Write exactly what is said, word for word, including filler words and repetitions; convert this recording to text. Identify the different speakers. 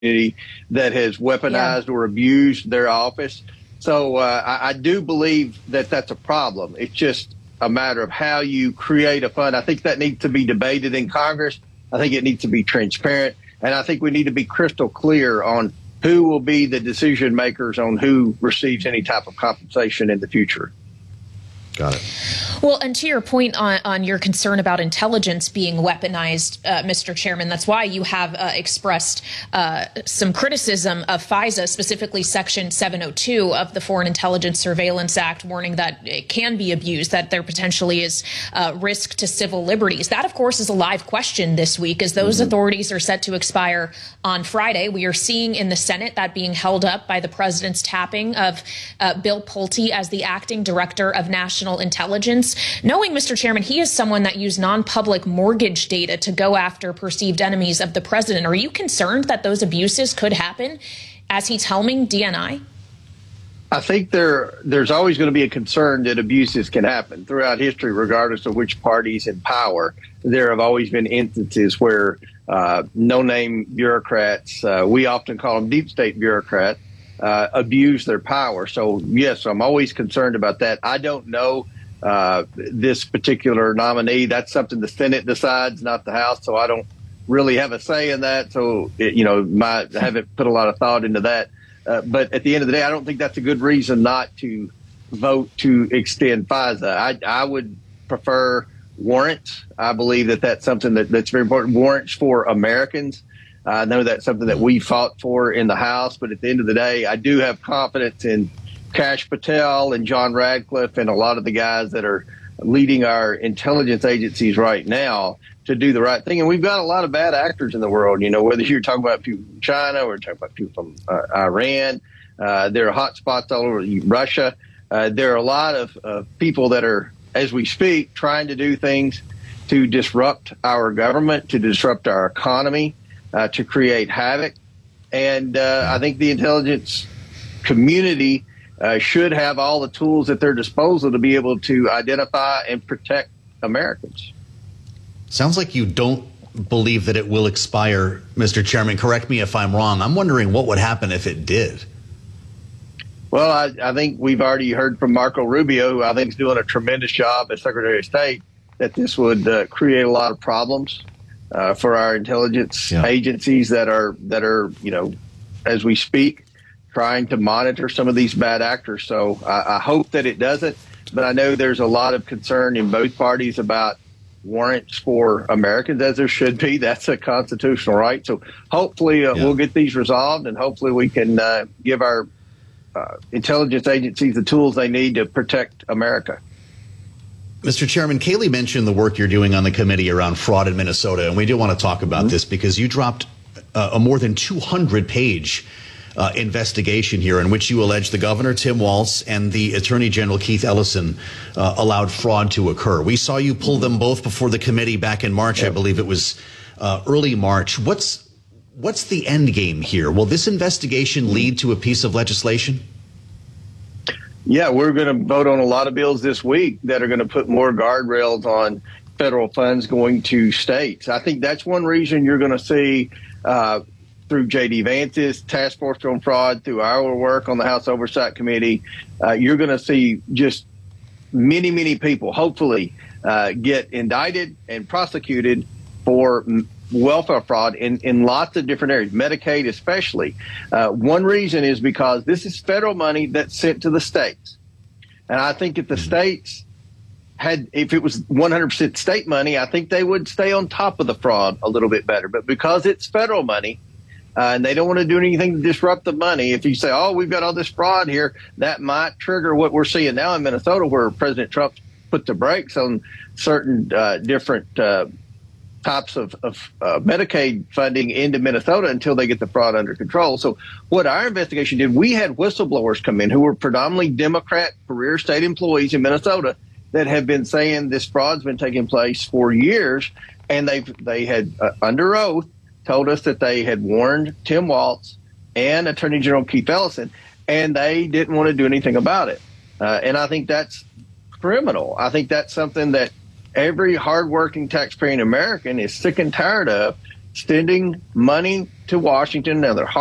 Speaker 1: that has weaponized yeah. or abused their office. So uh, I, I do believe that that's a problem. It's just a matter of how you create a fund. I think that needs to be debated in Congress. I think it needs to be transparent. And I think we need to be crystal clear on who will be the decision makers on who receives any type of compensation in the future.
Speaker 2: Got it.
Speaker 3: Well, and to your point on, on your concern about intelligence being weaponized, uh, Mister Chairman, that's why you have uh, expressed uh, some criticism of FISA, specifically Section seven oh two of the Foreign Intelligence Surveillance Act, warning that it can be abused, that there potentially is uh, risk to civil liberties. That, of course, is a live question this week, as those mm-hmm. authorities are set to expire on Friday. We are seeing in the Senate that being held up by the president's tapping of uh, Bill Pulte as the acting director of national intelligence. Knowing, Mister Chairman, he is someone that used non-public mortgage data to go after perceived enemies of the president. Are you concerned that those abuses could happen as he's helming D N I?
Speaker 1: I think there there's always going to be a concern that abuses can happen throughout history, regardless of which party's in power. There have always been instances where uh, no-name bureaucrats, uh, we often call them deep state bureaucrats, uh, abuse their power. So, yes, I'm always concerned about that. I don't know uh, this particular nominee. That's something the Senate decides, not the House. So I don't really have a say in that. So, it, you know, my, I haven't put a lot of thought into that. Uh, but at the end of the day, I don't think that's a good reason not to vote to extend FISA. I, I would prefer warrants. I believe that that's something that, that's very important. Warrants for Americans. I know that's something that we fought for in the House, but at the end of the day, I do have confidence in Kash Patel and John Radcliffe and a lot of the guys that are leading our intelligence agencies right now to do the right thing. And we've got a lot of bad actors in the world, you know, whether you're talking about people from China or talking about people from uh, Iran. Uh, there are hot spots all over Russia. Uh, there are a lot of uh, people that are, as we speak, trying to do things to disrupt our government, to disrupt our economy, uh, to create havoc. And uh, I think the intelligence community uh, should have all the tools at their disposal to be able to identify and protect Americans.
Speaker 2: Sounds like you don't believe that it will expire, Mister Chairman. Correct me if I'm wrong. I'm wondering what would happen if it did.
Speaker 1: Well, I, I think we've already heard from Marco Rubio, who I think is doing a tremendous job as Secretary of State, that this would uh, create a lot of problems uh, for our intelligence yeah. agencies that are that are, you know, as we speak, trying to monitor some of these bad actors. So I, I hope that it doesn't. But I know there's a lot of concern in both parties about warrants for Americans, as there should be. That's a constitutional right. So hopefully uh, yeah. we'll get these resolved, and hopefully we can uh, give our uh, intelligence agencies the tools they need to protect America.
Speaker 2: Mister Chairman, Kayleigh mentioned the work you're doing on the committee around fraud in Minnesota, and we do want to talk about mm-hmm. this because you dropped uh, a more than two hundred page Uh, investigation here in which you allege the governor, Tim Walz, and the attorney general, Keith Ellison, uh, allowed fraud to occur. We saw you pull them both before the committee back in March. Yeah. I believe it was uh, early March. What's what's the end game here? Will this investigation lead to a piece of legislation?
Speaker 1: Yeah, we're going to vote on a lot of bills this week that are going to put more guardrails on federal funds going to states. I think that's one reason you're going to see uh, through J D Vance's task force on fraud, through our work on the House Oversight Committee, uh, you're going to see just many, many people, hopefully, uh, get indicted and prosecuted for welfare fraud in, in lots of different areas, Medicaid especially. Uh, one reason is because this is federal money that's sent to the states. And I think if the states had, if it was one hundred percent state money, I think they would stay on top of the fraud a little bit better. But because it's federal money, Uh, and they don't want to do anything to disrupt the money. If you say, oh, we've got all this fraud here, that might trigger what we're seeing now in Minnesota, where President Trump put the brakes on certain uh, different uh, types of, of uh, Medicaid funding into Minnesota until they get the fraud under control. So what our investigation did, we had whistleblowers come in who were predominantly Democrat career state employees in Minnesota that have been saying this fraud's been taking place for years. And they they had, uh, under oath, told us that they had warned Tim Walz and Attorney General Keith Ellison, and they didn't want to do anything about it. Uh, and I think that's criminal. I think that's something that every hardworking taxpaying American is sick and tired of, sending money to Washington. Now they're